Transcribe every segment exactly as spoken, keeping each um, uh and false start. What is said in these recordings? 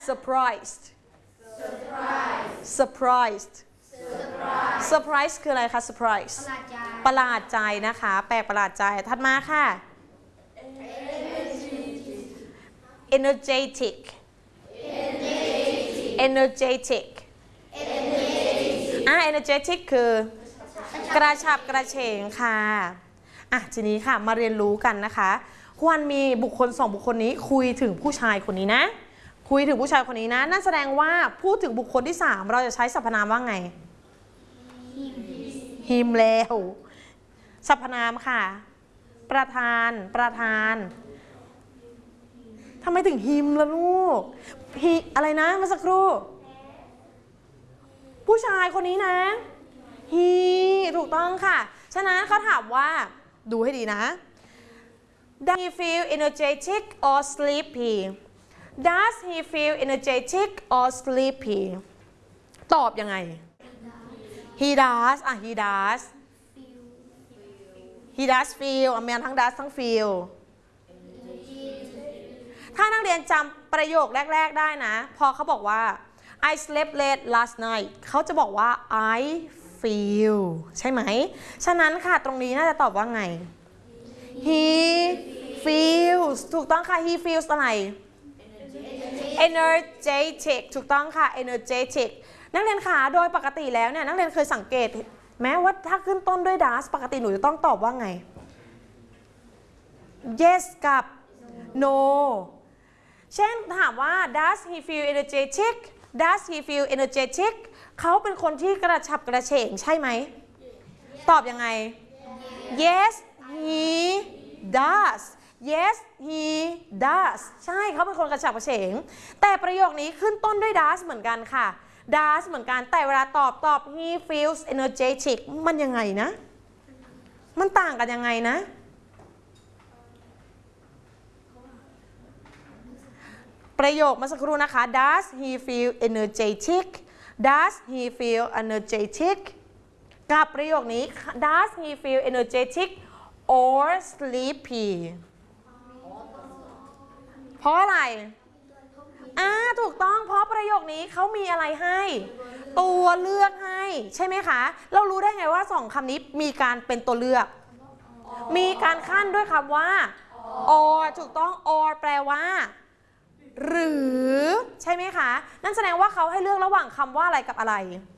surprised surprised surprise คืออะไรคะ surprise ประหลาดใจนะคะแปลกประหลาดใจถัดมาค่ะ energetic energetic อ่ะ energetic คือกระฉับกระเฉงค่ะอ่ะทีนี้ค่ะมาเรียนรู้กันนะคะควรมีบุคคลสองบุคคลนี้คุยถึงผู้ชายคนนี้นะคุยถึงผู้ชายคนนี้นะนั่นแสดงว่าพูดถึงบุคคลที่สามเราจะใช้สรรพนามว่าไง him แล้วสรรพนามค่ะประธานประธานทำไมถึง him ล่ะลูก he อะไรนะเมื่อสักครู่ผู้ชายคนนี้นะ he ถูกต้องค่ะฉะนั้นเขาถามว่าดูให้ดีนะ Does he feel energetic or sleepy Does he feel energetic or sleepy ตอบยังไง He does อ่ะ he does he does feel อ่ะมีทั้ง does ทั้ง feel ถ้านักเรียนจำประโยคแรกๆได้นะพอเขาบอกว่า I slept late last night เขาจะบอกว่า I feel ใช่ไหมฉะนั้นค่ะตรงนี้น่าจะตอบว่าไง He feels ถูกต้องค่ะ He feels อะไร energetic ถูกต้องค่ะ energetic นักเรียนคะโดยปกติแล้วเนี่ยนักเรียนเคยสังเกตแม้ว่าถ้าขึ้นต้นด้วย does ปกติหนูจะต้องตอบว่าไง yes กับ no เช่นถามว่า does he feel energetic does he feel energetic เขาเป็นคนที่กระฉับกระเฉงใช่ไหม ตอบยังไง yes he does yes he does ใช่เขาเป็นคนกระฉับกระเฉงแต่ประโยคนี้ขึ้นต้นด้วย does เหมือนกันค่ะ does เหมือนกันแต่เวลาตอบตอบ he feels energetic มันยังไงนะมันต่างกันยังไงนะประโยคเมื่อสักครู่นะคะ does he feel energetic does he feel energetic กับประโยคนี้ does he feel energetic or sleepy เพราะอะไรอ่าถูกต้องเพราะประโยคนี้เขามีอะไรให้ตัวเลือกให้ใช่ไหมคะเรารู้ได้ไงว่าสองคำนี้มีการเป็นตัวเลือกมีการขั้นด้วยคำว่า or ถูกต้อง or แปลว่าหรือใช่ไหมคะนั่นแสดงว่าเขาให้เลือกระหว่างคำว่าอะไรกับอะไร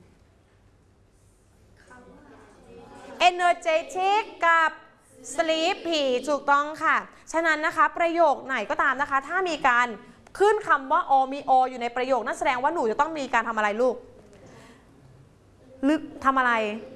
energetic กับ sleepy ถูกต้องค่ะฉะนั้นนะคะประโยคไหนก็ตามนะคะถ้ามีการขึ้นคำว่า or มี or อยู่ในประโยคนั่นแสดงว่าหนูจะต้องมีการทำอะไรลูกลึกทำอะไร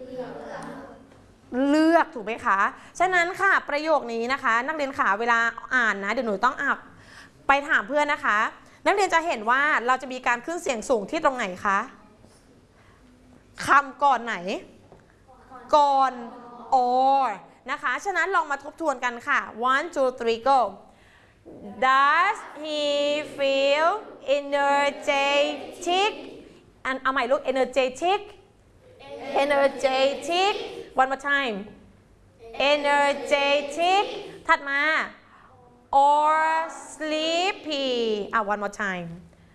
เลือกถูกไหมคะฉะนั้นค่ะประโยคนี้นะคะนักเรียนขาเวลาอ่านนะเดี๋ยวหนูต้องอ่านไปถามเพื่อนนะคะนักเรียนจะเห็นว่าเราจะมีการขึ้นเสียงสูงที่ตรงไหนคะคำก่อนไหนก่อน or นะคะฉะนั้นลองมาทบทวนกันค่ะ one two three go Does he feel energetic อันเอาใหม่ลูก energetic energetic one more time energetic ถัดมา or sleepy อ่ะ one more time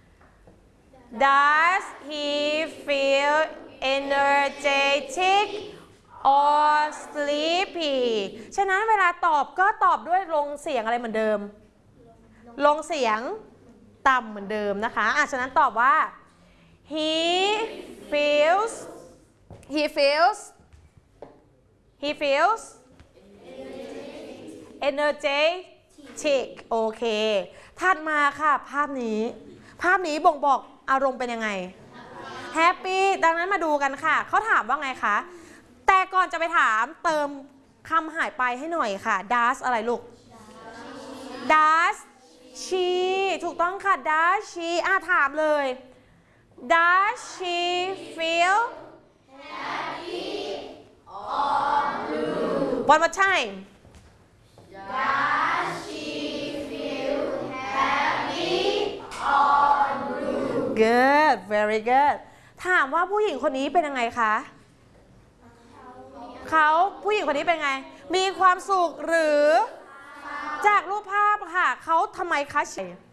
Does he feel energetic or sleepy ฉะนั้นเวลาตอบก็ตอบด้วยลงเสียงอะไรเหมือนเดิมลงเสียงต่ำเหมือนเดิมนะคะอ่ะฉะนั้นตอบว่า he feels he feels he feels energetic โอเคถัดมาค่ะภาพนี้ภาพนี้บ่งบอกอารมณ์เป็นยังไง happy ดังนั้นมาดูกันค่ะเขาถามว่าไงคะแต่ก่อนจะไปถามเติมคำหายไปให้หน่อยค่ะ does อะไรลูก does she ถูกต้องค่ะ does she อ่ะถามเลย does she feel happy or blue one more time Does she feel happy or blue good very good ถามว่าผู้หญิงคนนี้เป็นยังไงคะเขาผู้หญิงคนนี้เป็นไงมีความสุขหรือจากรูปภาพค่ะเขาทำไมคะ